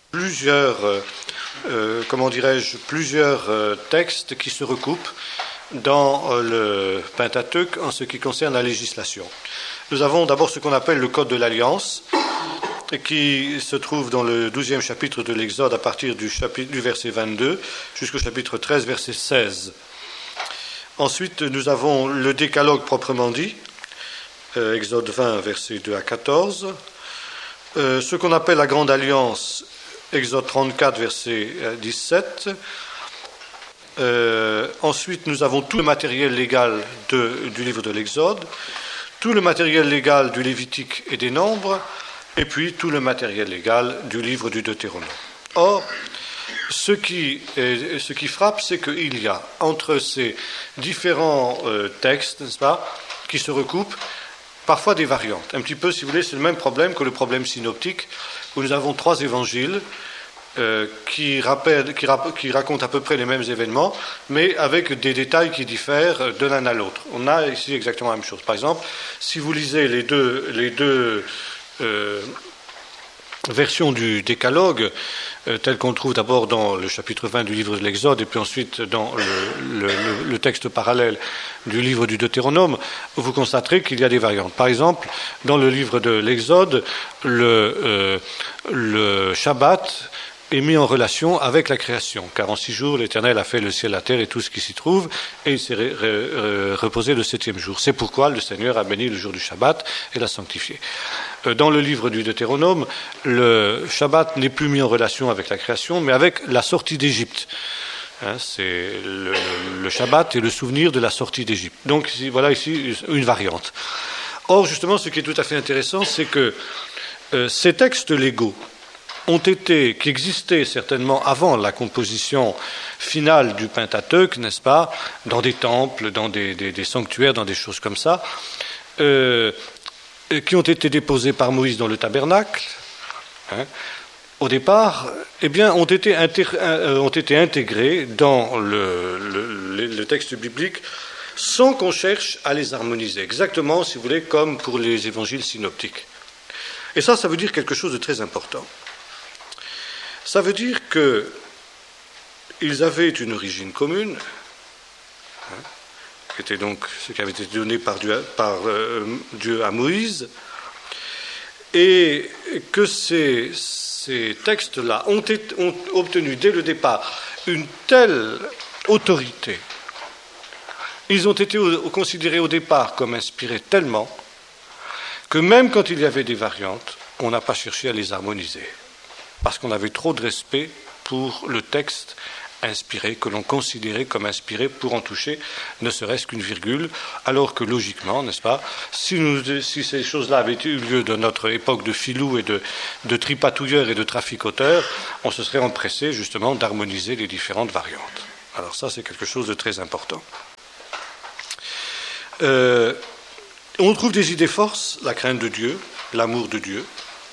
plusieurs textes qui se recoupent dans le Pentateuque en ce qui concerne la législation. Nous avons d'abord ce qu'on appelle le Code de l'Alliance, qui se trouve dans le 12e chapitre de l'Exode à partir du verset 22 jusqu'au chapitre 13, verset 16. Ensuite, nous avons le Décalogue proprement dit, Exode 20, versets 2 à 14. Ce qu'on appelle la Grande Alliance, Exode 34, verset 17. Ensuite, nous avons tout le matériel légal du livre de l'Exode, tout le matériel légal du Lévitique et des Nombres, et puis tout le matériel légal du livre du Deutéronome. Or, ce qui frappe, c'est qu'il y a entre ces différents textes, n'est-ce pas, qui se recoupent, parfois des variantes. Un petit peu, si vous voulez, c'est le même problème que le problème synoptique, où nous avons 3 évangiles qui racontent à peu près les mêmes événements, mais avec des détails qui diffèrent de l'un à l'autre. On a ici exactement la même chose. Par exemple, si vous lisez les deux version du Décalogue, telle qu'on trouve d'abord dans le chapitre 20 du livre de l'Exode et puis ensuite dans le texte parallèle du livre du Deutéronome, vous constaterez qu'il y a des variantes. Par exemple, dans le livre de l'Exode, le Shabbat est mis en relation avec la création, car en 6 jours, l'Éternel a fait le ciel, la terre et tout ce qui s'y trouve, et il s'est reposé le 7e jour. C'est pourquoi le Seigneur a béni le jour du Shabbat et l'a sanctifié. Dans le livre du Deutéronome, le Shabbat n'est plus mis en relation avec la création, mais avec la sortie d'Égypte. C'est le Shabbat et le souvenir de la sortie d'Égypte. Donc voilà ici une variante. Or, justement, ce qui est tout à fait intéressant, c'est que ces textes légaux qui existaient certainement avant la composition finale du Pentateuque, n'est-ce pas, dans des temples, dans des sanctuaires, dans des choses comme ça, qui ont été déposés par Moïse dans le tabernacle, au départ, ont été intégrés dans le texte biblique sans qu'on cherche à les harmoniser, exactement, si vous voulez, comme pour les évangiles synoptiques. Et ça veut dire quelque chose de très important. Ça veut dire qu'ils avaient une origine commune, qui était donc ce qui avait été donné par Dieu à Moïse, et que ces textes-là ont obtenu dès le départ une telle autorité, ils ont été considérés au départ comme inspirés tellement que même quand il y avait des variantes, on n'a pas cherché à les harmoniser, parce qu'on avait trop de respect pour le texte inspiré, que l'on considérait comme inspiré pour en toucher ne serait-ce qu'une virgule, alors que logiquement, n'est-ce pas, si ces choses-là avaient eu lieu dans notre époque de filous et de tripatouilleurs et de traficoteurs, on se serait empressé justement d'harmoniser les différentes variantes. Alors ça, c'est quelque chose de très important. On trouve des idées forces, la crainte de Dieu, l'amour de Dieu,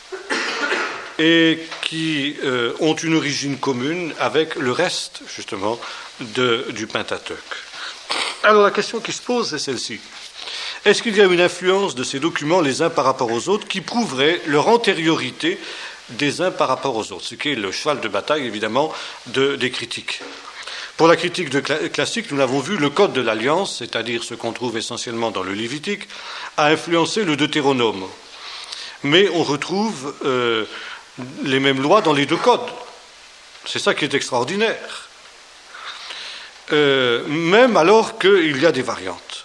et qui ont une origine commune avec le reste, justement, du Pentateuque. Alors la question qui se pose est celle-ci. Est-ce qu'il y a une influence de ces documents les uns par rapport aux autres qui prouverait leur antériorité des uns par rapport aux autres, ce qui est le cheval de bataille, évidemment, des critiques. Pour la critique classique, nous l'avons vu, le Code de l'Alliance, c'est-à-dire ce qu'on trouve essentiellement dans le Lévitique, a influencé le Deutéronome. Mais on retrouve les mêmes lois dans les 2 codes. C'est ça qui est extraordinaire. Même alors qu'il y a des variantes.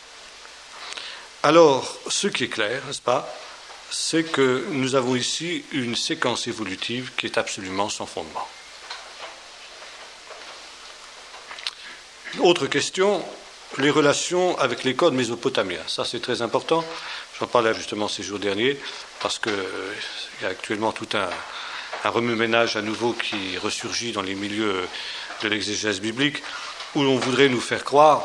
Alors, ce qui est clair, n'est-ce pas, c'est que nous avons ici une séquence évolutive qui est absolument sans fondement. Autre question, les relations avec les codes mésopotamiens. Ça, c'est très important. J'en parlais justement ces jours derniers, parce qu'il y a actuellement tout un remue-ménage à nouveau qui ressurgit dans les milieux de l'exégèse biblique, où l'on voudrait nous faire croire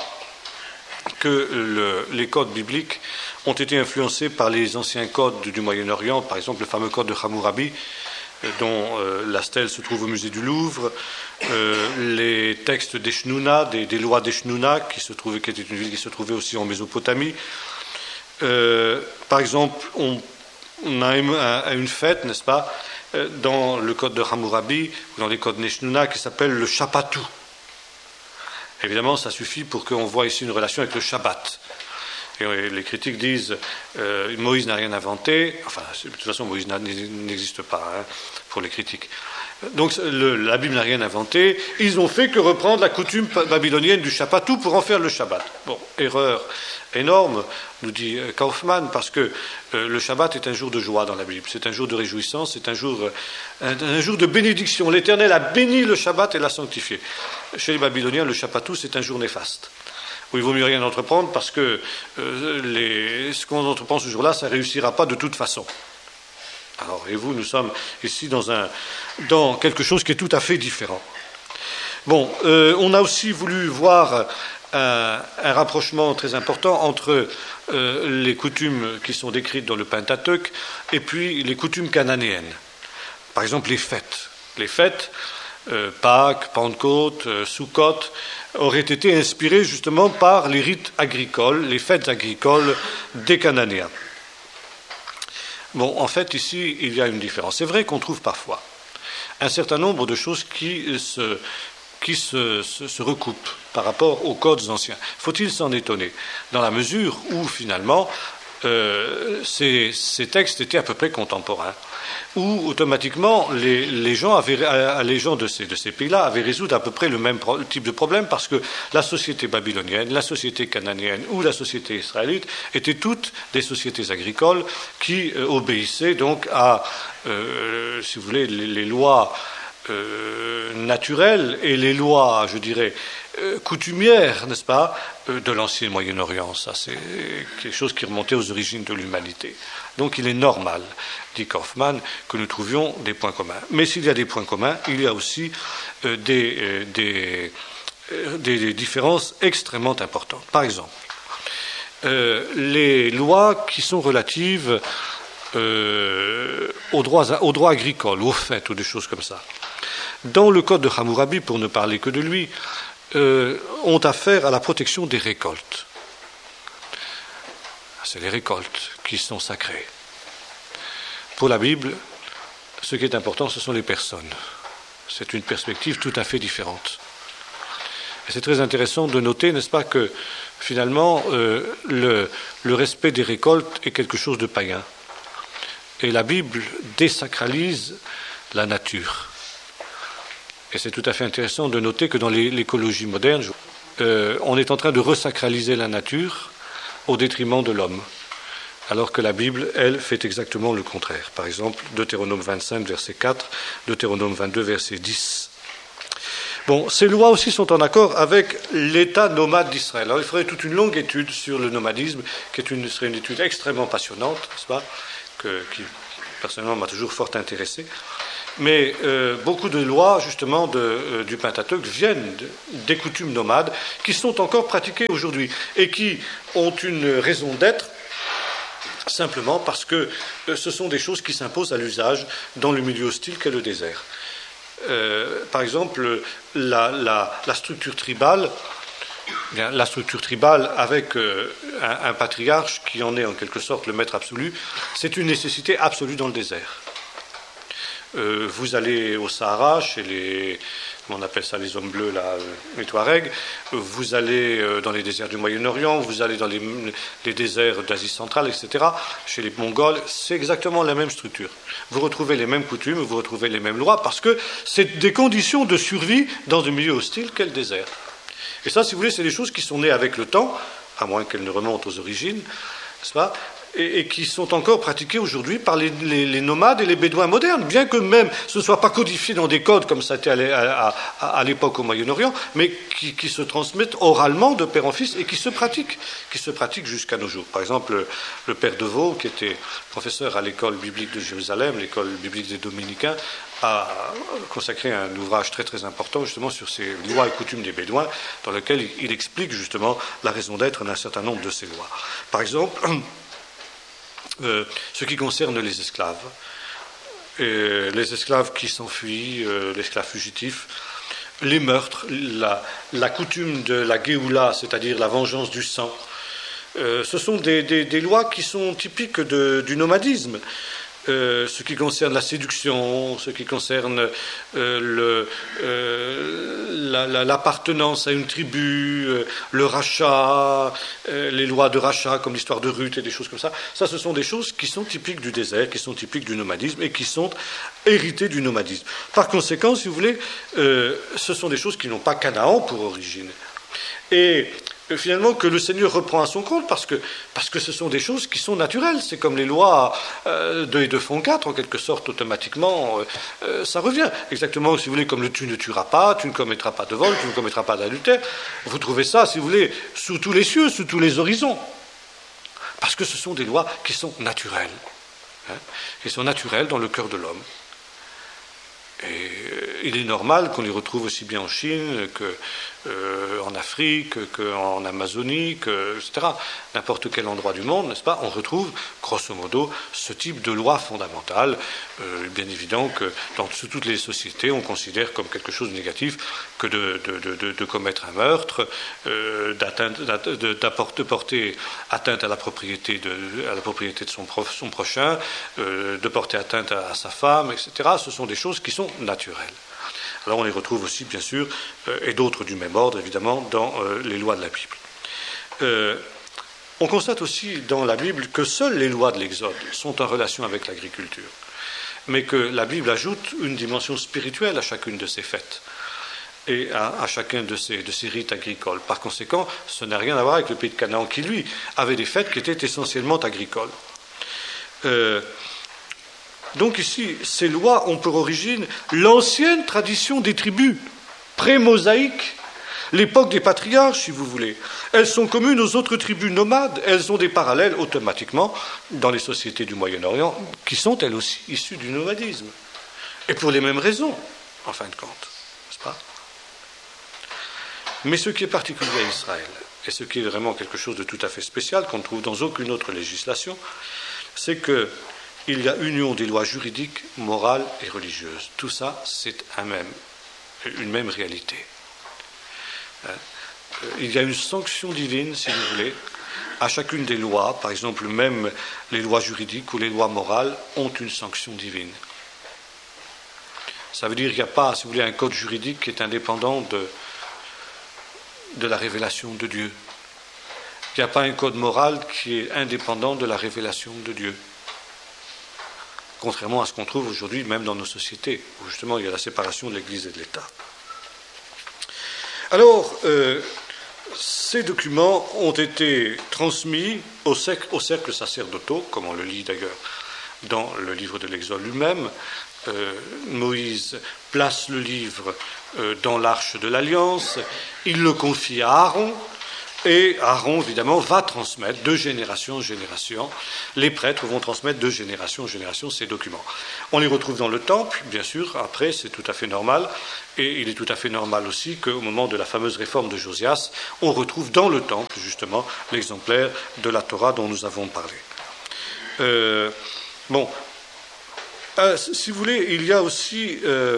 que les codes bibliques ont été influencés par les anciens codes du Moyen-Orient, par exemple le fameux code de Hammurabi, dont la stèle se trouve au musée du Louvre, les textes d'Eshnouna, des lois d'Eshnouna, qui était une ville qui se trouvait aussi en Mésopotamie. Par exemple, on a une fête, n'est-ce pas, dans le code de Hammurabi, dans les codes Neshnuna, qui s'appelle le Shapatu. Évidemment, ça suffit pour qu'on voit ici une relation avec le Shabbat. Et les critiques disent Moïse n'a rien inventé. Enfin, de toute façon, Moïse n'existe pas pour les critiques. Donc, la Bible n'a rien inventé. Ils n'ont fait que reprendre la coutume babylonienne du Shapatu pour en faire le Shabbat. Bon, erreur énorme, nous dit Kaufmann, parce que le Shabbat est un jour de joie dans la Bible. C'est un jour de réjouissance, c'est un jour de bénédiction. L'Éternel a béni le Shabbat et l'a sanctifié. Chez les Babyloniens, le Shappatu, c'est un jour néfaste, où il vaut mieux rien entreprendre parce que ce qu'on entreprend ce jour-là, ça ne réussira pas de toute façon. Alors, et vous, nous sommes ici dans quelque chose qui est tout à fait différent. Bon, on a aussi voulu voir un rapprochement très important entre les coutumes qui sont décrites dans le Pentateuque et puis les coutumes cananéennes. Par exemple, les fêtes. Les fêtes, Pâques, Pentecôte, Sukkot, auraient été inspirées justement par les rites agricoles, les fêtes agricoles des Cananéens. Bon, en fait, ici, il y a une différence. C'est vrai qu'on trouve parfois un certain nombre de choses qui se recoupent par rapport aux codes anciens. Faut-il s'en étonner? Dans la mesure où, finalement, ces textes étaient à peu près contemporains, où automatiquement les gens de ces pays-là avaient résolu à peu près le même type de problème, parce que la société babylonienne, la société cananéenne ou la société israélite étaient toutes des sociétés agricoles qui obéissaient donc à, si vous voulez, les lois naturelles et les lois, je dirais, coutumières, n'est-ce pas, de l'ancien Moyen-Orient. Ça, c'est quelque chose qui remontait aux origines de l'humanité. Donc il est normal, dit Kaufmann, que nous trouvions des points communs. Mais s'il y a des points communs, il y a aussi des différences extrêmement importantes. Par exemple, les lois qui sont relatives aux droits agricoles, aux fêtes ou des choses comme ça. Dans le code de Hammurabi, pour ne parler que de lui, ont affaire à la protection des récoltes. C'est les récoltes qui sont sacrées. Pour la Bible, ce qui est important, ce sont les personnes. C'est une perspective tout à fait différente. Et c'est très intéressant de noter, n'est-ce pas, que finalement, le respect des récoltes est quelque chose de païen. Et la Bible désacralise la nature. Et c'est tout à fait intéressant de noter que dans l'écologie moderne, on est en train de resacraliser la nature au détriment de l'homme, alors que la Bible, elle, fait exactement le contraire. Par exemple, Deutéronome 25, verset 4, Deutéronome 22, verset 10. Bon, ces lois aussi sont en accord avec l'état nomade d'Israël. Alors, il faudrait toute une longue étude sur le nomadisme, qui serait une étude extrêmement passionnante, n'est-ce pas, qui, personnellement, m'a toujours fort intéressé. Mais beaucoup de lois, justement, du Pentateuque viennent des coutumes nomades qui sont encore pratiquées aujourd'hui et qui ont une raison d'être simplement parce que ce sont des choses qui s'imposent à l'usage dans le milieu hostile qu'est le désert. Par exemple, la structure tribale, avec un patriarche qui en est en quelque sorte le maître absolu, c'est une nécessité absolue dans le désert. Vous allez au Sahara, chez on appelle ça les hommes bleus, là, les Touaregs, vous allez dans les déserts du Moyen-Orient, vous allez dans les déserts d'Asie centrale, etc., chez les Mongols, c'est exactement la même structure. Vous retrouvez les mêmes coutumes, vous retrouvez les mêmes lois, parce que c'est des conditions de survie dans un milieu hostile qu'est le désert. Et ça, si vous voulez, c'est des choses qui sont nées avec le temps, à moins qu'elles ne remontent aux origines, n'est-ce pas ? Et qui sont encore pratiquées aujourd'hui par les nomades et les bédouins modernes, bien que même ce ne soit pas codifié dans des codes comme ça était à l'époque au Moyen-Orient, mais qui se transmettent oralement de père en fils et qui se pratiquent jusqu'à nos jours. Par exemple, le père Deveau, qui était professeur à l'école biblique de Jérusalem, l'école biblique des Dominicains, a consacré un ouvrage très très important justement sur ces lois et coutumes des bédouins, dans lequel il explique justement la raison d'être d'un certain nombre de ces lois. Par exemple, ce qui concerne les esclaves qui s'enfuient, l'esclave fugitif, les meurtres, la coutume de la Géoula, c'est-à-dire la vengeance du sang, Ce sont des lois qui sont typiques du nomadisme. Ce qui concerne la séduction, ce qui concerne l'appartenance à une tribu, le rachat, les lois de rachat comme l'histoire de Ruth et des choses comme ça, ça ce sont des choses qui sont typiques du désert, qui sont typiques du nomadisme et qui sont héritées du nomadisme. Par conséquent, si vous voulez, ce sont des choses qui n'ont pas Canaan pour origine. Et finalement que le Seigneur reprend à son compte parce que ce sont des choses qui sont naturelles. C'est comme les lois 2 et 2 font 4, en quelque sorte, automatiquement, ça revient. Exactement, si vous voulez, comme le tu ne tueras pas, tu ne commettras pas de vol, tu ne commettras pas d'adultère. Vous trouvez ça, si vous voulez, sous tous les cieux, sous tous les horizons. Parce que ce sont des lois qui sont naturelles. Qui sont naturelles dans le cœur de l'homme. Et il est normal qu'on les retrouve aussi bien en Chine qu'en Afrique, qu'en Amazonie, etc. N'importe quel endroit du monde, n'est-ce pas, on retrouve, grosso modo, ce type de loi fondamentale. Bien évident que sous toutes les sociétés, on considère comme quelque chose de négatif que de commettre un meurtre, de porter atteinte à la propriété de son prochain, de porter atteinte à sa femme, etc. Ce sont des choses qui sont naturelles. Alors on les retrouve aussi, bien sûr, et d'autres du même ordre, évidemment, dans les lois de la Bible. On constate aussi dans la Bible que seules les lois de l'Exode sont en relation avec l'agriculture, mais que la Bible ajoute une dimension spirituelle à chacune de ces fêtes et à chacun de ces rites agricoles. Par conséquent, ce n'a rien à voir avec le pays de Canaan qui, lui, avait des fêtes qui étaient essentiellement agricoles. Donc ici, ces lois ont pour origine l'ancienne tradition des tribus, pré-mosaïque, l'époque des patriarches, si vous voulez. Elles sont communes aux autres tribus nomades, elles ont des parallèles automatiquement dans les sociétés du Moyen-Orient, qui sont elles aussi issues du nomadisme. Et pour les mêmes raisons, en fin de compte, n'est-ce pas ? Mais ce qui est particulier à Israël, et ce qui est vraiment quelque chose de tout à fait spécial, qu'on ne trouve dans aucune autre législation, c'est que il y a union des lois juridiques, morales et religieuses. Tout ça, c'est une même réalité. Il y a une sanction divine, si vous voulez, à chacune des lois. Par exemple, même les lois juridiques ou les lois morales ont une sanction divine. Ça veut dire qu'il n'y a pas, si vous voulez, un code juridique qui est indépendant de la révélation de Dieu. Il n'y a pas un code moral qui est indépendant de la révélation de Dieu. Contrairement à ce qu'on trouve aujourd'hui, même dans nos sociétés, où justement il y a la séparation de l'Église et de l'État. Alors, ces documents ont été transmis aux cercles sacerdotaux, comme on le lit d'ailleurs dans le livre de l'Exode lui-même. Moïse place le livre dans l'arche de l'Alliance, il le confie à Aaron, et Aaron, évidemment, va transmettre de génération en génération. Les prêtres vont transmettre de génération en génération ces documents. On les retrouve dans le temple, bien sûr, après, c'est tout à fait normal. Et il est tout à fait normal aussi qu'au moment de la fameuse réforme de Josias, on retrouve dans le temple, justement, l'exemplaire de la Torah dont nous avons parlé. Si vous voulez, il y a aussi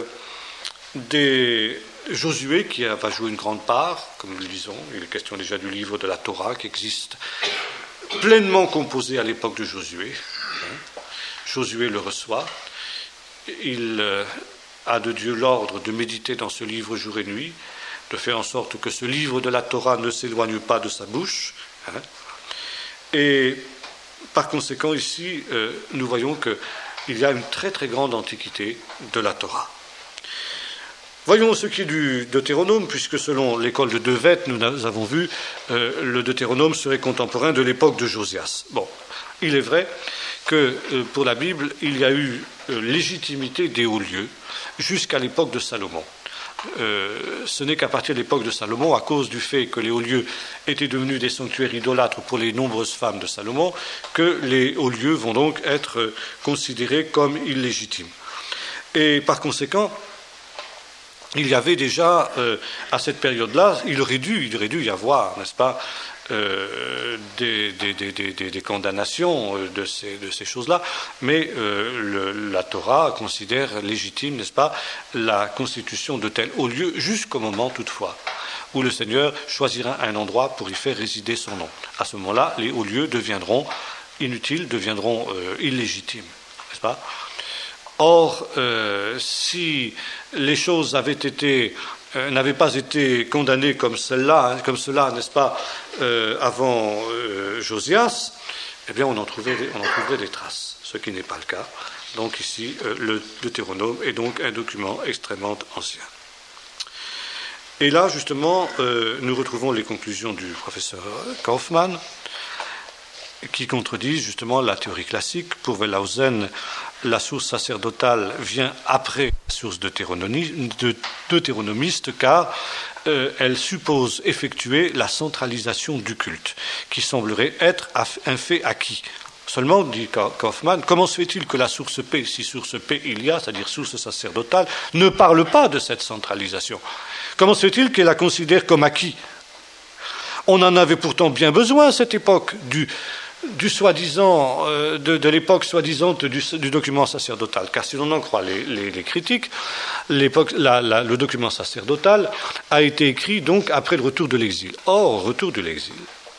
Josué qui va jouer une grande part, comme nous le disons. Il est question déjà du livre de la Torah qui existe, pleinement composé à l'époque de Josué. Josué le reçoit. Il a de Dieu l'ordre de méditer dans ce livre jour et nuit, de faire en sorte que ce livre de la Torah ne s'éloigne pas de sa bouche. Et par conséquent, ici, nous voyons qu'il y a une très très grande antiquité de la Torah. Voyons ce qui est du Deutéronome, puisque selon l'école de Devet, nous avons vu, le Deutéronome serait contemporain de l'époque de Josias. Bon, il est vrai que pour la Bible, il y a eu légitimité des hauts lieux jusqu'à l'époque de Salomon. Ce n'est qu'à partir de l'époque de Salomon, à cause du fait que les hauts lieux étaient devenus des sanctuaires idolâtres pour les nombreuses femmes de Salomon, que les hauts lieux vont donc être considérés comme illégitimes. Et par conséquent, il y avait déjà, à cette période-là, il aurait dû y avoir, n'est-ce pas, des condamnations de ces choses-là, mais la Torah considère légitime, n'est-ce pas, la constitution de tel haut lieu jusqu'au moment toutefois où le Seigneur choisira un endroit pour y faire résider son nom. À ce moment-là, les hauts lieux deviendront inutiles, deviendront illégitimes, n'est-ce pas? Or, si les choses n'avaient pas été condamnées comme cela, n'est-ce pas, avant Josias, eh bien, on en trouverait des traces, ce qui n'est pas le cas. Donc ici, le Deutéronome est donc un document extrêmement ancien. Et là, justement, nous retrouvons les conclusions du professeur Kaufmann, qui contredisent justement la théorie classique. Pour Wellhausen, la source sacerdotale vient après la source deutéronomiste, car elle suppose effectuer la centralisation du culte, qui semblerait être un fait acquis. Seulement, dit Kaufmann, comment se fait-il que la source P, si source P il y a, c'est-à-dire source sacerdotale, ne parle pas de cette centralisation? Comment se fait-il qu'elle la considère comme acquis? On en avait pourtant bien besoin à cette époque du soi-disant, de l'époque soi-disant du document sacerdotal. Car si l'on en croit les critiques, le document sacerdotal a été écrit donc après le retour de l'exil. Or, au retour de l'exil,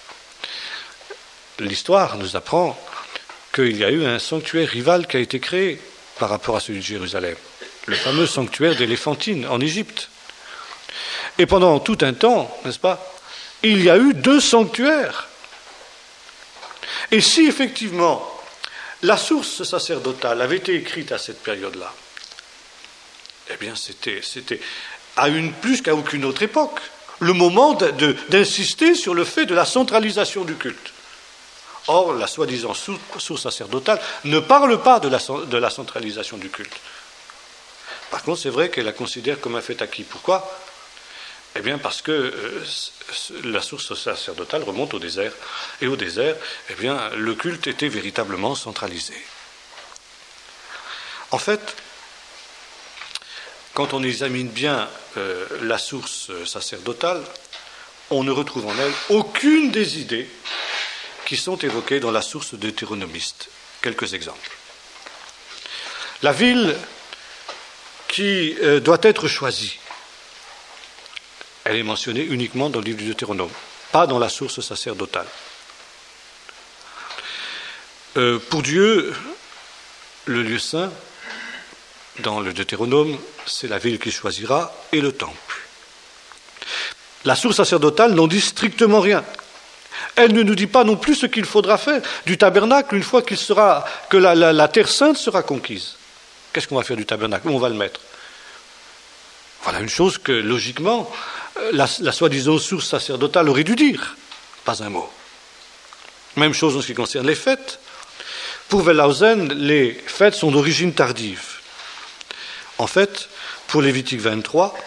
l'histoire nous apprend qu'il y a eu un sanctuaire rival qui a été créé par rapport à celui de Jérusalem, le fameux sanctuaire d'Éléphantine en Égypte. Et pendant tout un temps, n'est-ce pas, il y a eu 2 sanctuaires. Et si effectivement la source sacerdotale avait été écrite à cette période-là, eh bien c'était plus qu'à aucune autre époque le moment d'insister sur le fait de la centralisation du culte. Or, la soi-disant source sacerdotale ne parle pas de la centralisation du culte. Par contre, c'est vrai qu'elle la considère comme un fait acquis. Pourquoi ? Eh bien, parce que la source sacerdotale remonte au désert. Et au désert, eh bien, le culte était véritablement centralisé. En fait, quand on examine bien la source sacerdotale, on ne retrouve en elle aucune des idées qui sont évoquées dans la source deutéronomiste. Quelques exemples. La ville qui doit être choisie, elle est mentionnée uniquement dans le livre du Deutéronome, pas dans la source sacerdotale. Pour Dieu, le lieu saint, dans le Deutéronome, c'est la ville qu'il choisira et le temple. La source sacerdotale n'en dit strictement rien. Elle ne nous dit pas non plus ce qu'il faudra faire du tabernacle une fois que la terre sainte sera conquise. Qu'est-ce qu'on va faire du tabernacle? Où on va le mettre? Voilà une chose que, logiquement, la soi-disant source sacerdotale aurait dû dire. Pas un mot. Même chose en ce qui concerne les fêtes. Pour Wellhausen, les fêtes sont d'origine tardive. En fait, pour Lévitique 23,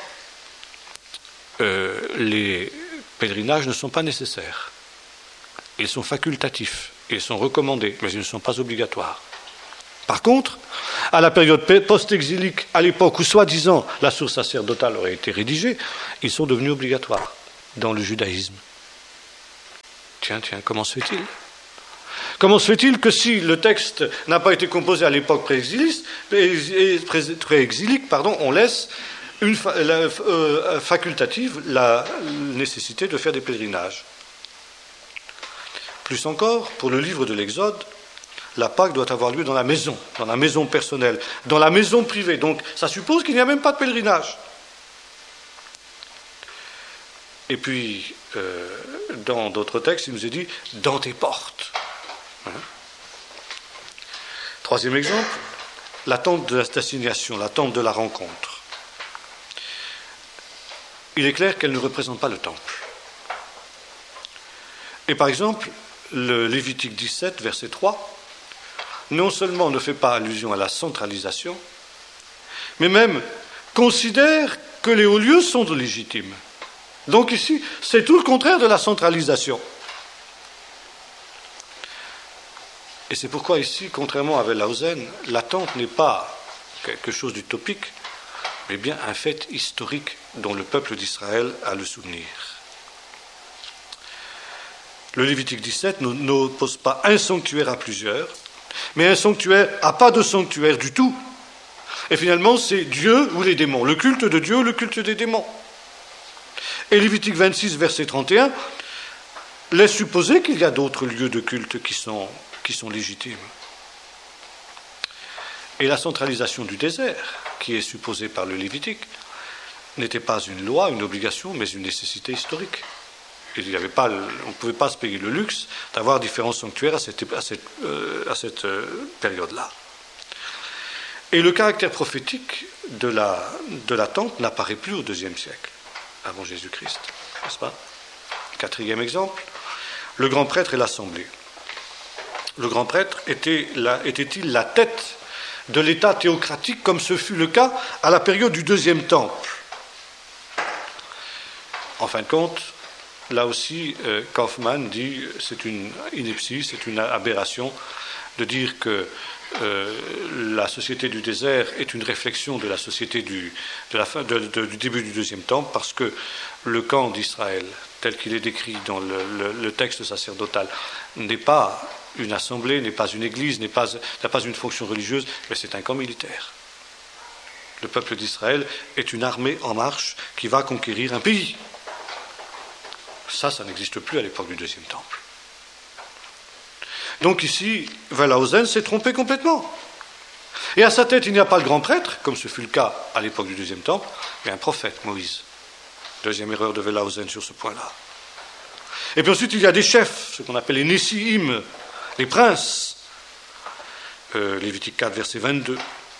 les pèlerinages ne sont pas nécessaires. Ils sont facultatifs, ils sont recommandés, mais ils ne sont pas obligatoires. Par contre, à la période post-exilique, à l'époque où soi-disant la source sacerdotale aurait été rédigée, ils sont devenus obligatoires dans le judaïsme. Tiens, comment se fait-il? Comment se fait-il que si le texte n'a pas été composé à l'époque préexilique, on laisse facultative la nécessité de faire des pèlerinages? Plus encore, pour le livre de l'Exode, la Pâque doit avoir lieu dans la maison personnelle, dans la maison privée. Donc, ça suppose qu'il n'y a même pas de pèlerinage. Et puis, dans d'autres textes, il nous est dit « dans tes portes ». Troisième exemple, la tente de l'assignation, la tente de la rencontre. Il est clair qu'elle ne représente pas le temple. Et par exemple, le Lévitique 17, verset 3, non seulement ne fait pas allusion à la centralisation, mais même considère que les hauts lieux sont légitimes. Donc ici, c'est tout le contraire de la centralisation. Et c'est pourquoi ici, contrairement à Wellhausen, la tente n'est pas quelque chose d'utopique, mais bien un fait historique dont le peuple d'Israël a le souvenir. Le Lévitique 17 n'oppose pas un sanctuaire à plusieurs, mais un sanctuaire à pas de sanctuaire du tout. Et finalement, c'est Dieu ou les démons, le culte de Dieu ou le culte des démons. Et Lévitique 26, verset 31, laisse supposer qu'il y a d'autres lieux de culte qui sont légitimes. Et la centralisation du désert, qui est supposée par le Lévitique, n'était pas une loi, une obligation, mais une nécessité historique. On ne pouvait pas se payer le luxe d'avoir différents sanctuaires à cette période-là. Et le caractère prophétique de la tente n'apparaît plus au IIe siècle, avant Jésus-Christ, n'est-ce pas? Quatrième exemple, le grand prêtre et l'assemblée. Le grand prêtre était-il la tête de l'État théocratique, comme ce fut le cas à la période du Deuxième Temple? En fin de compte, là aussi, Kaufmann dit c'est une ineptie, c'est une aberration de dire que la société du désert est une réflexion de la société du début du Deuxième Temple, parce que le camp d'Israël, tel qu'il est décrit dans le texte sacerdotal, n'est pas une assemblée, n'est pas une église, n'a pas une fonction religieuse, mais c'est un camp militaire. Le peuple d'Israël est une armée en marche qui va conquérir un pays. Ça n'existe plus à l'époque du Deuxième Temple. Donc ici, Wellhausen s'est trompé complètement. Et à sa tête, il n'y a pas le grand prêtre, comme ce fut le cas à l'époque du Deuxième Temple, mais un prophète, Moïse. Deuxième erreur de Wellhausen sur ce point-là. Et puis ensuite, il y a des chefs, ce qu'on appelle les Nessiim, les princes. Lévitique 4, verset 22.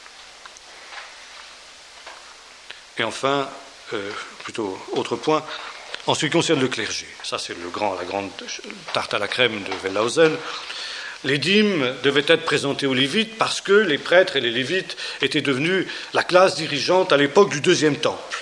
Et enfin, plutôt autre point, en ce qui concerne le clergé, ça c'est la grande tarte à la crème de Wellhausen, les dîmes devaient être présentées aux Lévites parce que les prêtres et les Lévites étaient devenus la classe dirigeante à l'époque du Deuxième Temple.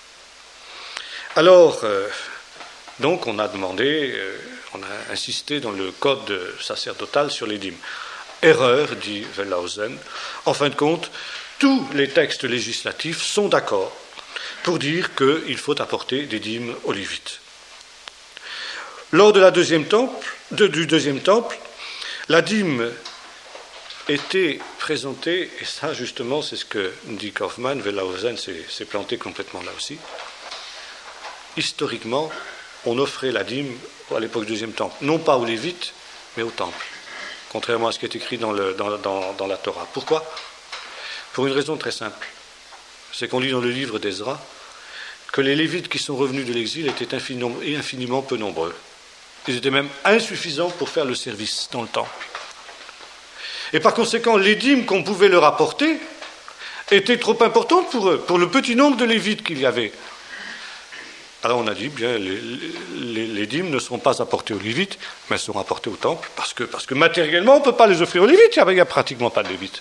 Alors, donc on a insisté dans le code sacerdotal sur les dîmes. Erreur, dit Wellhausen. En fin de compte, tous les textes législatifs sont d'accord pour dire qu'il faut apporter des dîmes aux Lévites. Lors de du Deuxième Temple, la dîme était présentée, et ça justement c'est ce que dit Kaufmann, Wellhausen s'est planté complètement là aussi. Historiquement, on offrait la dîme à l'époque du Deuxième Temple, non pas aux Lévites, mais au Temple, contrairement à ce qui est écrit dans la Torah. Pourquoi? Pour une raison très simple. C'est qu'on lit dans le livre d'Ezra que les Lévites qui sont revenus de l'exil étaient infiniment peu nombreux. Ils étaient même insuffisants pour faire le service dans le temple. Et par conséquent, les dîmes qu'on pouvait leur apporter étaient trop importantes pour eux, pour le petit nombre de Lévites qu'il y avait. Alors on a dit, bien, les dîmes ne seront pas apportées aux Lévites, mais elles seront apportées au temple, parce que matériellement, on ne peut pas les offrir aux Lévites, il n'y a pratiquement pas de Lévites.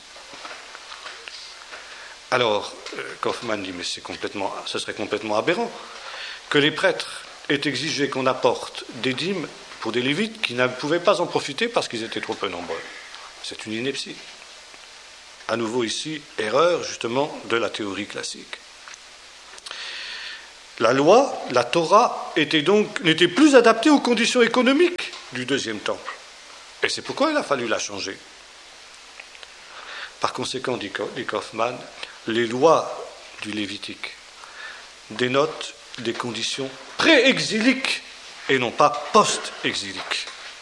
Alors, Kaufmann dit, mais ce serait complètement aberrant que les prêtres aient exigé qu'on apporte des dîmes pour des Lévites qui ne pouvaient pas en profiter parce qu'ils étaient trop peu nombreux. C'est une ineptie. À nouveau ici, erreur justement de la théorie classique. La loi, la Torah, n'était plus adaptée aux conditions économiques du Deuxième Temple. Et c'est pourquoi il a fallu la changer. Par conséquent, dit Kaufmann, les lois du Lévitique dénotent des conditions pré-exiliques et non pas post-exiliques.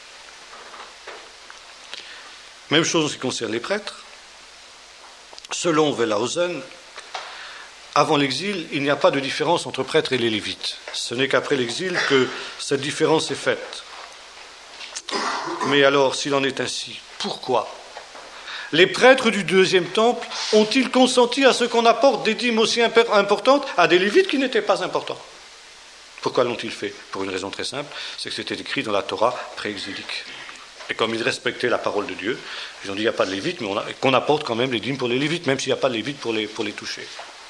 Même chose en ce qui concerne les prêtres. Selon Wellhausen, avant l'exil, il n'y a pas de différence entre prêtres et les Lévites. Ce n'est qu'après l'exil que cette différence est faite. Mais alors, s'il en est ainsi, pourquoi les prêtres du Deuxième Temple ont-ils consenti à ce qu'on apporte des dîmes aussi importantes à des Lévites qui n'étaient pas importants? Pourquoi l'ont-ils fait? Pour une raison très simple, c'est que c'était écrit dans la Torah pré-exilique. Et comme ils respectaient la parole de Dieu, ils ont dit il n'y a pas de Lévites, mais qu'on apporte quand même les dîmes pour les Lévites, même s'il n'y a pas de Lévites pour les toucher.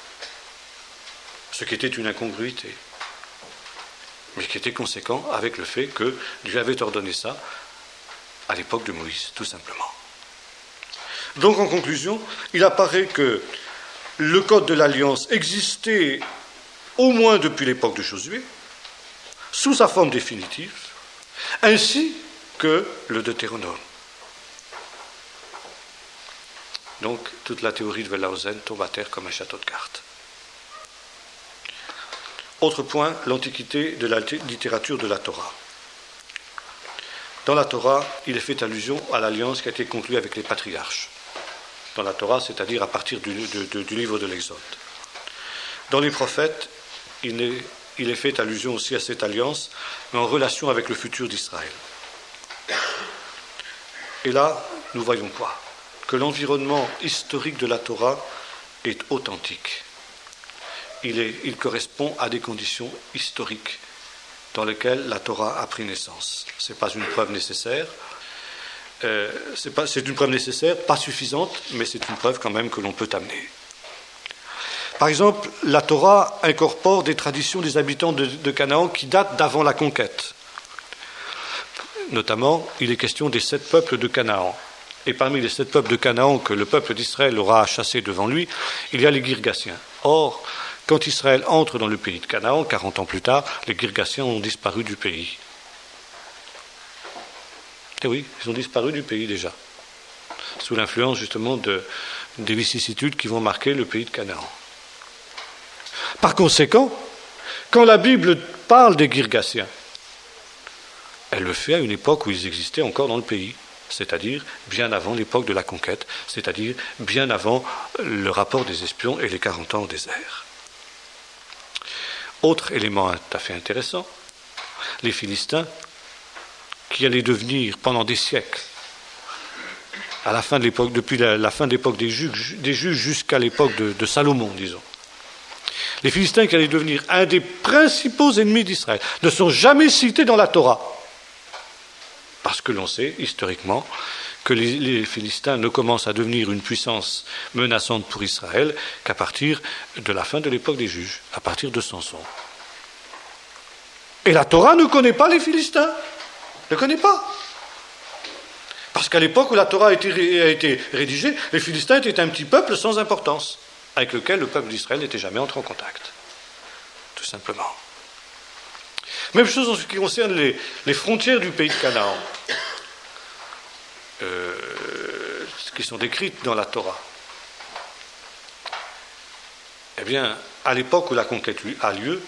Ce qui était une incongruité, mais qui était conséquent avec le fait que Dieu avait ordonné ça à l'époque de Moïse, tout simplement. Donc en conclusion, il apparaît que le code de l'Alliance existait au moins depuis l'époque de Josué, sous sa forme définitive, ainsi que le Deutéronome. Donc, toute la théorie de Wellhausen tombe à terre comme un château de cartes. Autre point, l'antiquité de la littérature de la Torah. Dans la Torah, il est fait allusion à l'alliance qui a été conclue avec les patriarches. Dans la Torah, c'est-à-dire à partir du livre de l'Exode. Dans les prophètes, il est fait allusion aussi à cette alliance, mais en relation avec le futur d'Israël. Et là, nous voyons quoi ? Que l'environnement historique de la Torah est authentique. Il correspond à des conditions historiques dans lesquelles la Torah a pris naissance. Ce n'est pas une preuve nécessaire. C'est une preuve nécessaire, pas suffisante, mais c'est une preuve quand même que l'on peut amener. Par exemple, la Torah incorpore des traditions des habitants de Canaan qui datent d'avant la conquête. Notamment, il est question des 7 peuples de Canaan. Et parmi les 7 peuples de Canaan que le peuple d'Israël aura chassés devant lui, il y a les Girgasiens. Or, quand Israël entre dans le pays de Canaan, 40 ans plus tard, les Girgasiens ont disparu du pays. Et oui, ils ont disparu du pays déjà, sous l'influence justement des vicissitudes qui vont marquer le pays de Canaan. Par conséquent, quand la Bible parle des Girgasiens, elle le fait à une époque où ils existaient encore dans le pays, c'est-à-dire bien avant l'époque de la conquête, c'est-à-dire bien avant le rapport des espions et les 40 ans au désert. Autre élément tout à fait intéressant, les Philistins, qui allaient devenir pendant des siècles, à la fin de l'époque, depuis la fin de l'époque des juges jusqu'à l'époque de Salomon, disons. Les Philistins qui allaient devenir un des principaux ennemis d'Israël ne sont jamais cités dans la Torah. Parce que l'on sait, historiquement, que les Philistins ne commencent à devenir une puissance menaçante pour Israël qu'à partir de la fin de l'époque des juges, à partir de Samson. Et la Torah ne connaît pas les Philistins. Ne connaît pas. Parce qu'à l'époque où la Torah a été rédigée, les Philistins étaient un petit peuple sans importance, avec lequel le peuple d'Israël n'était jamais entré en contact. Tout simplement. Même chose en ce qui concerne les frontières du pays de Canaan, qui sont décrites dans la Torah. Eh bien, à l'époque où la conquête a lieu,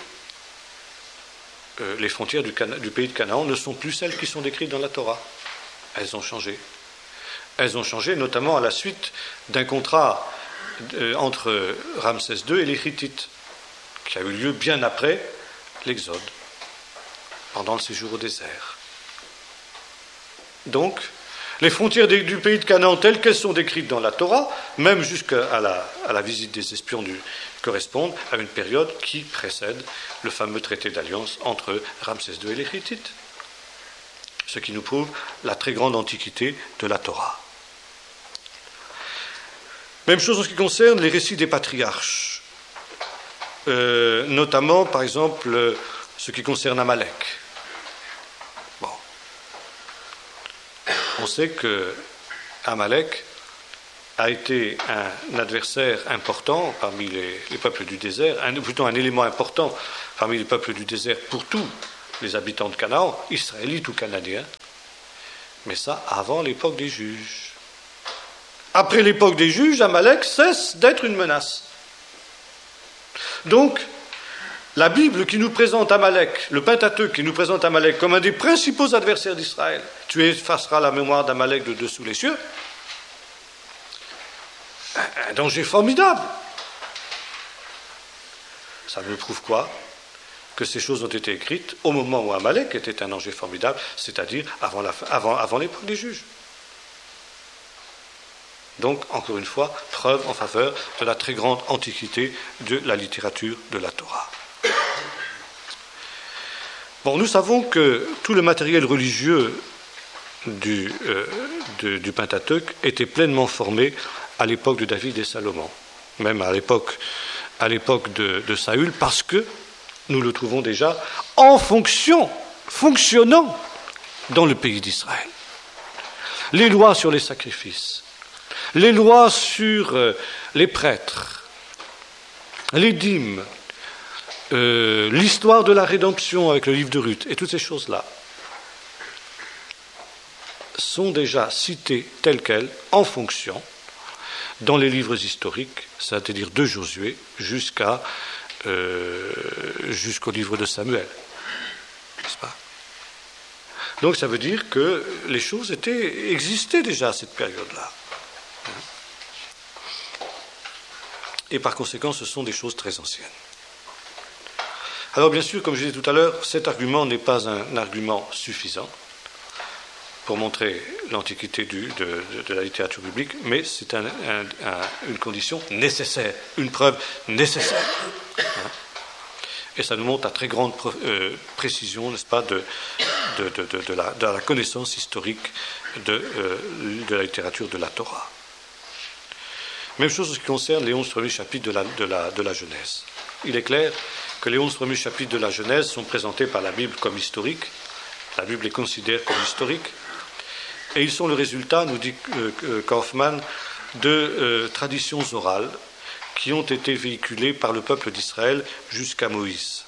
les frontières du pays de Canaan ne sont plus celles qui sont décrites dans la Torah. Elles ont changé. Elles ont changé notamment à la suite d'un contrat entre Ramsès II et les Hittites, qui a eu lieu bien après l'Exode, pendant le séjour au désert. Donc, les frontières du pays de Canaan telles qu'elles sont décrites dans la Torah, même jusqu'à la visite des espions correspondent à une période qui précède le fameux traité d'alliance entre Ramsès II et les Hittites. Ce qui nous prouve la très grande antiquité de la Torah. Même chose en ce qui concerne les récits des patriarches, notamment, par exemple, ce qui concerne Amalek. Bon. On sait que Amalek a été un adversaire important parmi les peuples du désert, plutôt un élément important parmi les peuples du désert pour tous les habitants de Canaan, israélites ou canadiens, mais ça avant l'époque des juges. Après l'époque des juges, Amalek cesse d'être une menace. Donc, la Bible qui nous présente Amalek, le Pentateuque qui nous présente Amalek comme un des principaux adversaires d'Israël, tu effaceras la mémoire d'Amalek de dessous les cieux, un danger formidable. Ça nous prouve quoi ? Que ces choses ont été écrites au moment où Amalek était un danger formidable, c'est-à-dire avant l'époque des juges. Donc, encore une fois, preuve en faveur de la très grande antiquité de la littérature de la Torah. Bon, nous savons que tout le matériel religieux du Pentateuque était pleinement formé à l'époque de David et Salomon, même à l'époque de Saül, parce que nous le trouvons déjà fonctionnant dans le pays d'Israël. Les lois sur les sacrifices, les lois sur les prêtres, les dîmes, l'histoire de la rédemption avec le livre de Ruth, et toutes ces choses-là, sont déjà citées telles quelles, en fonction, dans les livres historiques, c'est-à-dire de Josué jusqu'au livre de Samuel. N'est-ce pas ? Donc ça veut dire que les choses existaient déjà à cette période-là. Et par conséquent, ce sont des choses très anciennes. Alors bien sûr, comme je disais tout à l'heure, cet argument n'est pas un argument suffisant pour montrer l'antiquité de la littérature biblique, mais c'est une condition nécessaire, une preuve nécessaire. Et ça nous montre à très grande précision, n'est-ce pas, de la connaissance historique de la littérature de la Torah. Même chose en ce qui concerne les 11 premiers chapitres de la Genèse. Il est clair que les 11 premiers chapitres de la Genèse sont présentés par la Bible comme historiques. La Bible les considère comme historiques. Et ils sont le résultat, nous dit Kaufmann, de traditions orales qui ont été véhiculées par le peuple d'Israël jusqu'à Moïse.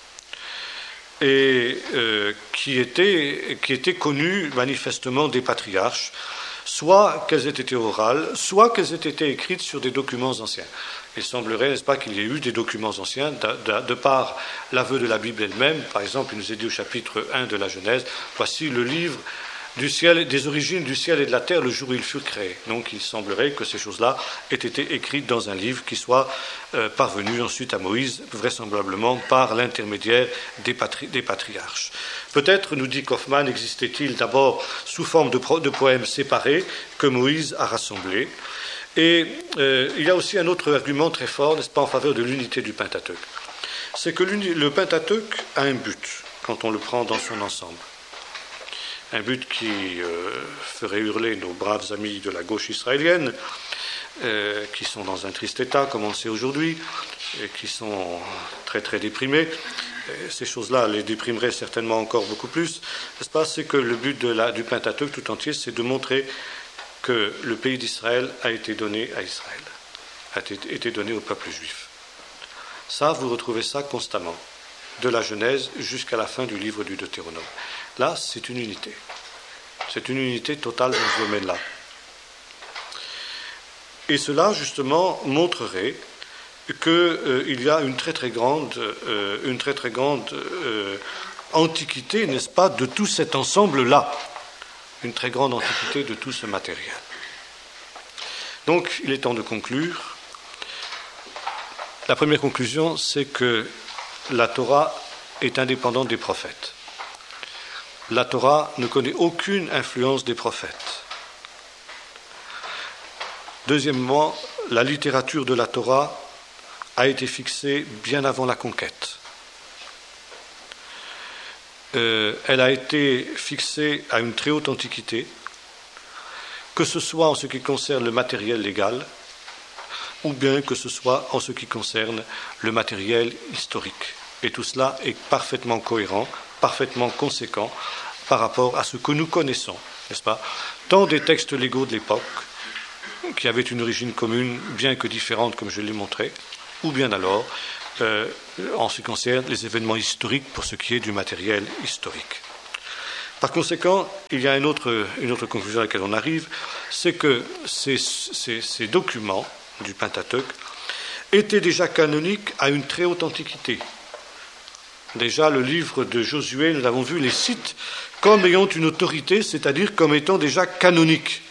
Et qui étaient connues manifestement des patriarches, soit qu'elles aient été orales, soit qu'elles aient été écrites sur des documents anciens. Il semblerait, n'est-ce pas, qu'il y ait eu des documents anciens, de par l'aveu de la Bible elle-même. Par exemple, il nous est dit au chapitre 1 de la Genèse, voici le livre du ciel, des origines du ciel et de la terre le jour où ils furent créés. Donc il semblerait que ces choses-là aient été écrites dans un livre qui soit parvenu ensuite à Moïse, vraisemblablement par l'intermédiaire des patriarches. Peut-être, nous dit Kaufmann, existait-il d'abord sous forme de poèmes séparés que Moïse a rassemblés. Et il y a aussi un autre argument très fort, n'est-ce pas, en faveur de l'unité du Pentateuque. C'est que le Pentateuque a un but, quand on le prend dans son ensemble. Un but qui ferait hurler nos braves amis de la gauche israélienne, qui sont dans un triste état, comme on le sait aujourd'hui, et qui sont très très déprimés. Ces choses-là les déprimeraient certainement encore beaucoup plus. N'est-ce pas ? C'est que le but du Pentateuque tout entier, c'est de montrer que le pays d'Israël a été donné à Israël, a été donné au peuple juif. Ça, vous retrouvez ça constamment, de la Genèse jusqu'à la fin du livre du Deutéronome. Là, c'est une unité. C'est une unité totale dans ce domaine-là. Et cela, justement, montrerait qu'il y a une très très grande antiquité, n'est-ce pas, de tout cet ensemble-là. Une très grande antiquité de tout ce matériel. Donc, il est temps de conclure. La première conclusion, c'est que la Torah est indépendante des prophètes. La Torah ne connaît aucune influence des prophètes. Deuxièmement, la littérature de la Torah a été fixée bien avant la conquête. Elle a été fixée à une très haute antiquité, que ce soit en ce qui concerne le matériel légal, ou bien que ce soit en ce qui concerne le matériel historique. Et tout cela est parfaitement cohérent, parfaitement conséquent par rapport à ce que nous connaissons, n'est-ce pas, tant des textes légaux de l'époque, qui avaient une origine commune, bien que différente, comme je l'ai montré, ou bien alors en ce qui concerne les événements historiques pour ce qui est du matériel historique. Par conséquent, il y a une autre conclusion à laquelle on arrive, c'est que ces documents du Pentateuque étaient déjà canoniques à une très haute antiquité. Déjà, le livre de Josué, nous l'avons vu, les cite comme ayant une autorité, c'est-à-dire comme étant déjà canoniques.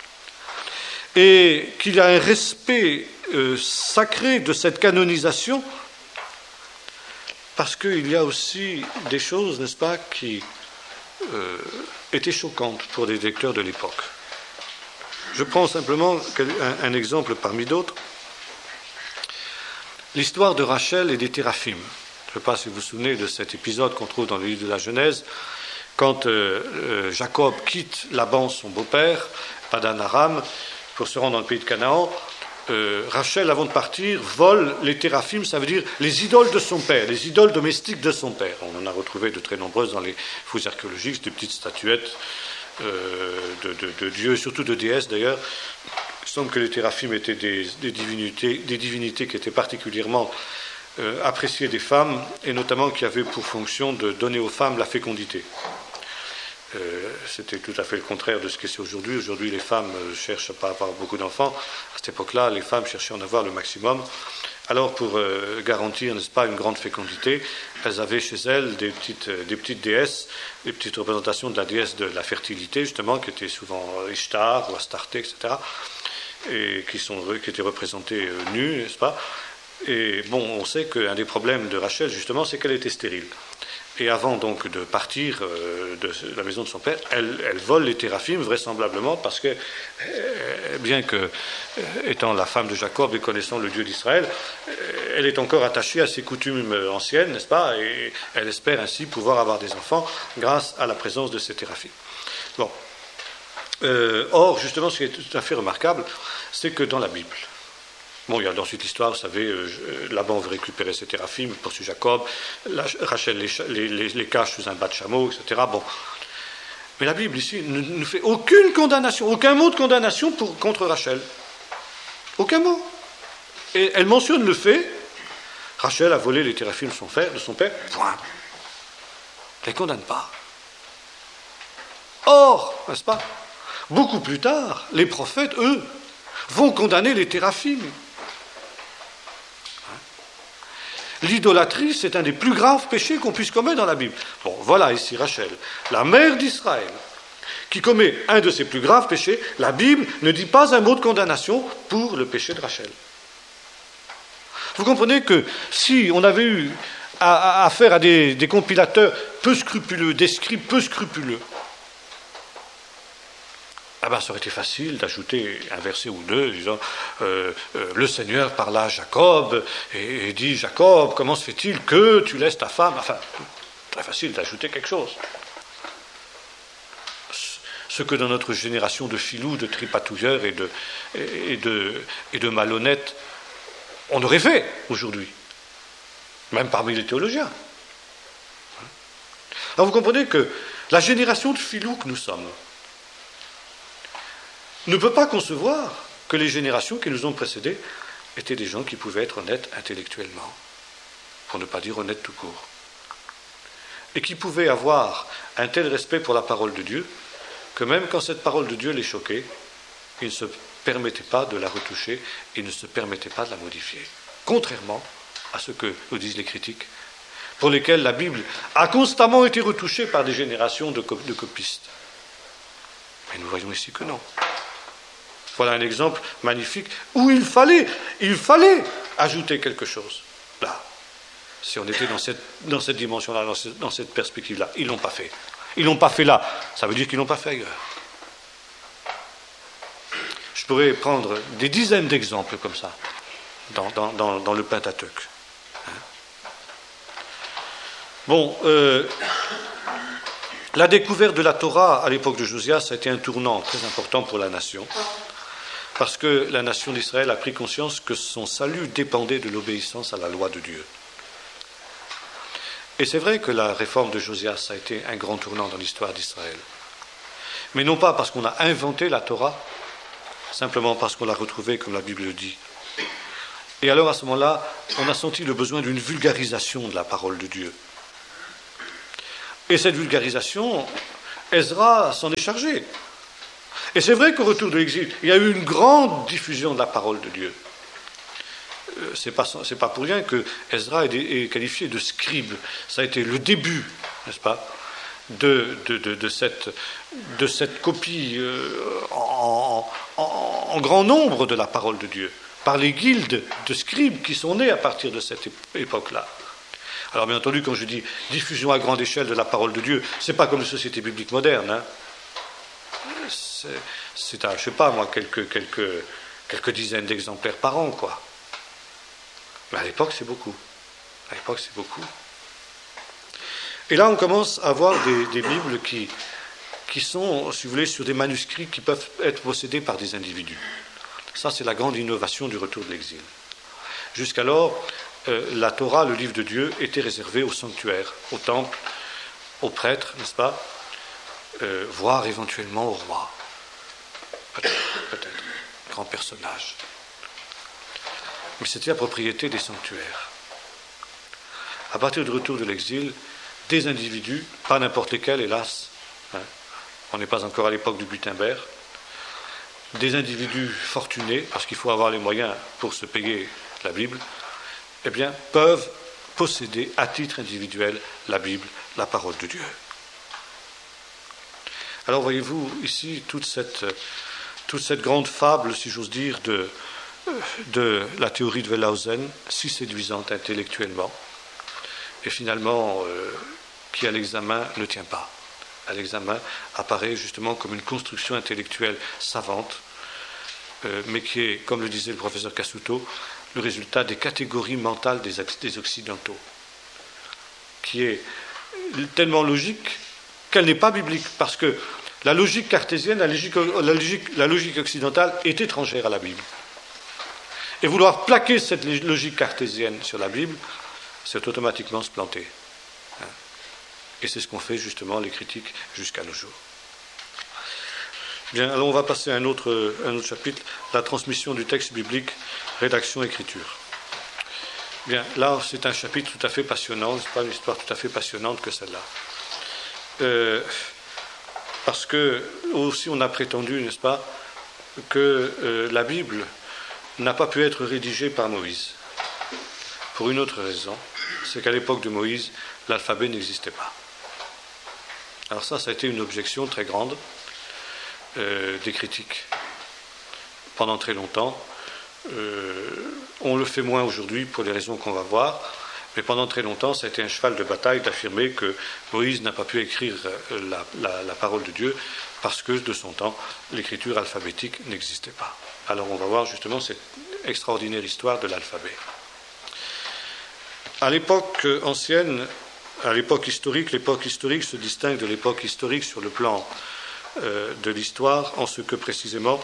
Et qu'il y a un respect sacré de cette canonisation, parce qu'il y a aussi des choses, n'est-ce pas, qui étaient choquantes pour des lecteurs de l'époque. Je prends simplement un exemple parmi d'autres. L'histoire de Rachel et des Téraphim. Je ne sais pas si vous vous souvenez de cet épisode qu'on trouve dans le livre de la Genèse, quand Jacob quitte Laban, son beau-père, Padan Aram, pour se rendre dans le pays de Canaan. Rachel, avant de partir, vole les téraphim, ça veut dire les idoles de son père, les idoles domestiques de son père. On en a retrouvé de très nombreuses dans les fouilles archéologiques, des petites statuettes de dieux, surtout de déesses d'ailleurs. Il semble que les téraphim étaient des divinités qui étaient particulièrement appréciées des femmes, et notamment qui avaient pour fonction de donner aux femmes la fécondité. C'était tout à fait le contraire de ce que c'est aujourd'hui. Aujourd'hui, les femmes cherchent pas à avoir beaucoup d'enfants. À cette époque-là, les femmes cherchaient à en avoir le maximum. Alors, pour garantir, n'est-ce pas, une grande fécondité, elles avaient chez elles des petites déesses, des petites représentations de la déesse de la fertilité, justement, qui étaient souvent Ishtar ou Astarté, etc., et qui étaient représentées nues, n'est-ce pas. Et bon, on sait qu'un des problèmes de Rachel, justement, c'est qu'elle était stérile. Et avant donc de partir de la maison de son père, elle vole les théraphim, vraisemblablement, parce que, bien que, étant la femme de Jacob et connaissant le Dieu d'Israël, elle est encore attachée à ses coutumes anciennes, n'est-ce pas, et elle espère ainsi pouvoir avoir des enfants grâce à la présence de ces théraphim. Bon. Or, justement, ce qui est tout à fait remarquable, c'est que dans la Bible, bon, il y a ensuite l'histoire, vous savez, Laban veut récupérer ses théraphim, il poursuit Jacob, Rachel les cache sous un bas de chameau, etc. Bon. Mais la Bible, ici, ne fait aucune condamnation, aucun mot de condamnation contre Rachel. Aucun mot. Et elle mentionne le fait, Rachel a volé les théraphim de son père, point. Elle ne les condamne pas. Or, n'est-ce pas, beaucoup plus tard, les prophètes, eux, vont condamner les théraphim. L'idolâtrie, c'est un des plus graves péchés qu'on puisse commettre dans la Bible. Bon, voilà ici Rachel, la mère d'Israël, qui commet un de ses plus graves péchés. La Bible ne dit pas un mot de condamnation pour le péché de Rachel. Vous comprenez que si on avait eu affaire à des compilateurs peu scrupuleux, des scribes peu scrupuleux, ça aurait été facile d'ajouter un verset ou deux disant le Seigneur parla à Jacob et dit Jacob, comment se fait-il que tu laisses ta femme? Enfin, très facile d'ajouter quelque chose. Ce que dans notre génération de filous, de tripatouilleurs et de malhonnêtes, on aurait fait aujourd'hui, même parmi les théologiens. Alors vous comprenez que la génération de filous que nous sommes ne peut pas concevoir que les générations qui nous ont précédés étaient des gens qui pouvaient être honnêtes intellectuellement, pour ne pas dire honnêtes tout court, et qui pouvaient avoir un tel respect pour la parole de Dieu que même quand cette parole de Dieu les choquait, ils ne se permettaient pas de la retoucher, ils ne se permettaient pas de la modifier, contrairement à ce que nous disent les critiques, pour lesquels la Bible a constamment été retouchée par des générations de copistes. Mais nous voyons ici que non. Voilà un exemple magnifique où il fallait ajouter quelque chose. Là, si on était dans cette dimension-là, dans cette perspective-là, ils ne l'ont pas fait. Ils ne l'ont pas fait là, ça veut dire qu'ils ne l'ont pas fait ailleurs. Je pourrais prendre des dizaines d'exemples comme ça dans le Pentateuque. Bon, la découverte de la Torah à l'époque de Josias a été un tournant très important pour la nation. Parce que la nation d'Israël a pris conscience que son salut dépendait de l'obéissance à la loi de Dieu. Et c'est vrai que la réforme de Josias a été un grand tournant dans l'histoire d'Israël. Mais non pas parce qu'on a inventé la Torah, simplement parce qu'on l'a retrouvée comme la Bible le dit. Et alors à ce moment-là, on a senti le besoin d'une vulgarisation de la parole de Dieu. Et cette vulgarisation, Ezra s'en est chargé. Et c'est vrai qu'au retour de l'exil, il y a eu une grande diffusion de la parole de Dieu. C'est pas pour rien que Ezra est qualifié de scribe. Ça a été le début, n'est-ce pas, de cette copie en grand nombre de la parole de Dieu, par les guildes de scribes qui sont nées à partir de cette époque-là. Alors bien entendu, quand je dis diffusion à grande échelle de la parole de Dieu, c'est pas comme les sociétés bibliques modernes, hein. C'est à, je sais pas moi, quelques dizaines d'exemplaires par an, quoi. Mais à l'époque, c'est beaucoup. À l'époque, c'est beaucoup. Et là, on commence à avoir des Bibles qui sont, si vous voulez, sur des manuscrits qui peuvent être possédés par des individus. Ça, c'est la grande innovation du retour de l'exil. Jusqu'alors, la Torah, le livre de Dieu, était réservé au sanctuaire, au temple, aux prêtres, n'est-ce pas, voire éventuellement au roi. Peut-être, grand personnage. Mais c'était la propriété des sanctuaires. À partir du retour de l'exil, des individus, pas n'importe lesquels, hélas, on n'est pas encore à l'époque du Gutenberg, des individus fortunés, parce qu'il faut avoir les moyens pour se payer la Bible, eh bien, peuvent posséder à titre individuel la Bible, la parole de Dieu. Alors voyez-vous ici toute cette grande fable, si j'ose dire, de la théorie de Wellhausen, si séduisante intellectuellement, et finalement qui à l'examen ne tient pas. À l'examen apparaît justement comme une construction intellectuelle savante, mais qui est, comme le disait le professeur Cassuto, le résultat des catégories mentales des Occidentaux, qui est tellement logique qu'elle n'est pas biblique, parce que la logique cartésienne, la logique occidentale est étrangère à la Bible. Et vouloir plaquer cette logique cartésienne sur la Bible, c'est automatiquement se planter. Et c'est ce qu'ont fait justement les critiques jusqu'à nos jours. Bien, alors on va passer à un autre chapitre, la transmission du texte biblique, rédaction, écriture. Bien, là c'est un chapitre tout à fait passionnant, c'est pas une histoire tout à fait passionnante que celle-là. Parce que aussi on a prétendu, n'est-ce pas, que la Bible n'a pas pu être rédigée par Moïse. Pour une autre raison, c'est qu'à l'époque de Moïse, l'alphabet n'existait pas. Alors ça a été une objection très grande des critiques. Pendant très longtemps, on le fait moins aujourd'hui pour les raisons qu'on va voir, mais pendant très longtemps, ça a été un cheval de bataille d'affirmer que Moïse n'a pas pu écrire la parole de Dieu parce que de son temps, l'écriture alphabétique n'existait pas. Alors on va voir justement cette extraordinaire histoire de l'alphabet. À l'époque ancienne, à l'époque historique se distingue de l'époque historique sur le plan de l'histoire, en ce que précisément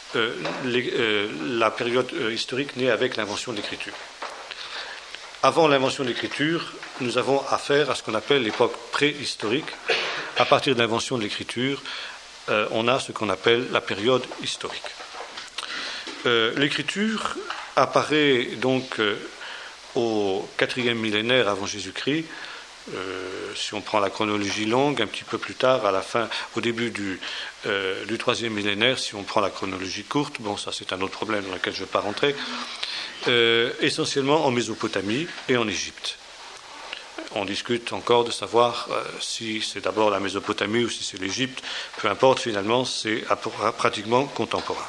la période historique naît avec l'invention de l'écriture. Avant l'invention de l'écriture, nous avons affaire à ce qu'on appelle l'époque préhistorique. À partir de l'invention de l'écriture, on a ce qu'on appelle la période historique. L'écriture apparaît donc au 4e millénaire avant Jésus-Christ. Si on prend la chronologie longue, un petit peu plus tard, au début du 3e millénaire, si on prend la chronologie courte, bon, ça c'est un autre problème dans lequel je ne vais pas rentrer, essentiellement en Mésopotamie et en Égypte. On discute encore de savoir si c'est d'abord la Mésopotamie ou si c'est l'Égypte, peu importe, finalement, c'est pratiquement contemporain.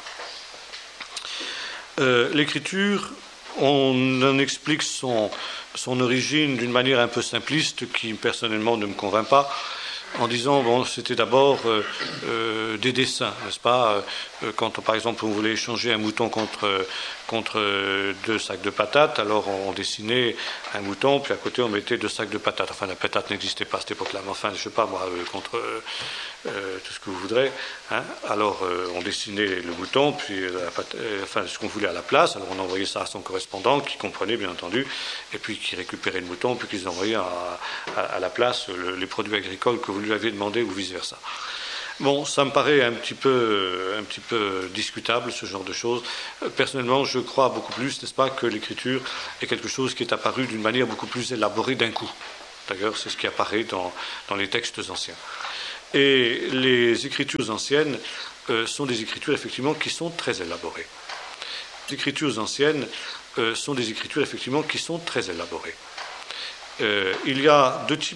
L'écriture, on en explique son origine d'une manière un peu simpliste qui personnellement ne me convainc pas, en disant bon, c'était d'abord des dessins, n'est-ce pas, quand par exemple on voulait échanger un mouton contre 2 sacs de patates, alors on dessinait un mouton, puis à côté on mettait 2 sacs de patates. Enfin, la patate n'existait pas à cette époque-là, mais enfin, je ne sais pas moi, contre tout ce que vous voudrez. Hein. Alors on dessinait le mouton, puis ce qu'on voulait à la place, alors on envoyait ça à son correspondant, qui comprenait bien entendu, et puis qui récupérait le mouton, puis qui envoyait à la place les produits agricoles que vous lui aviez demandé, ou vice-versa. Bon, ça me paraît un petit peu discutable, ce genre de choses. Personnellement, je crois beaucoup plus, n'est-ce pas, que l'écriture est quelque chose qui est apparu d'une manière beaucoup plus élaborée d'un coup. D'ailleurs, c'est ce qui apparaît dans les textes anciens. Et les écritures anciennes sont des écritures, effectivement, qui sont très élaborées. Les écritures anciennes sont des écritures, effectivement, qui sont très élaborées. Il y a 2 types